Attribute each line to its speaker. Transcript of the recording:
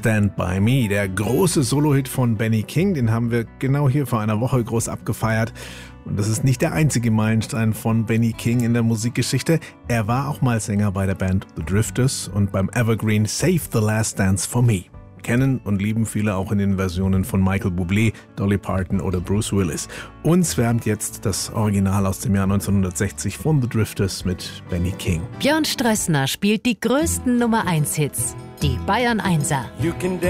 Speaker 1: Stand By Me, der große Solohit von Benny King, den haben wir genau hier vor einer Woche groß abgefeiert. Und das ist nicht der einzige Meilenstein von Benny King in der Musikgeschichte. Er war auch mal Sänger bei der Band The Drifters und beim Evergreen Save the Last Dance for Me. Kennen und lieben viele auch in den Versionen von Michael Bublé, Dolly Parton oder Bruce Willis. Uns wärmt jetzt das Original aus dem Jahr 1960 von The Drifters mit Benny King.
Speaker 2: Björn Strössner spielt die größten Nummer-1-Hits, die Bayern 1er.